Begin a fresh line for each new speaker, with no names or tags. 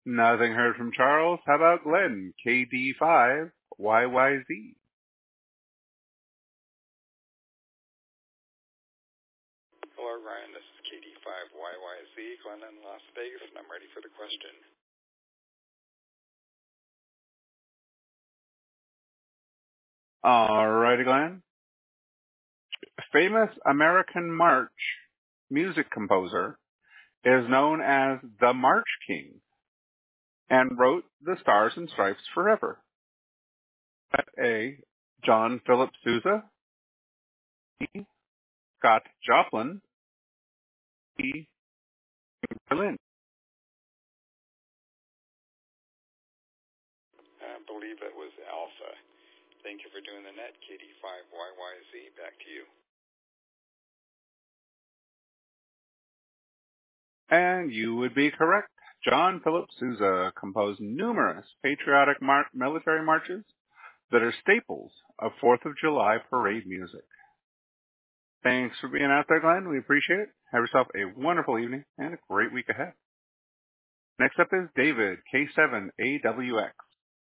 Nothing heard from Charles. How about Glenn? KD5YYZ.
Hello, Ryan. This is KD5YYZ, Glenn in Las Vegas, and I'm ready for the question.
All righty, Glenn. Famous American march music composer is known as the March King and wrote The Stars and Stripes Forever. A. John Philip Sousa. B. Scott Joplin. B. Berlin.
I believe that was Alpha. Thank you for doing the net, KD5YYZ. Back to you.
And you would be correct. John Philip Sousa composed numerous patriotic military marches that are staples of 4th of July parade music. Thanks for being out there, Glenn. We appreciate it. Have yourself a wonderful evening and a great week ahead. Next up is David, K7AWX.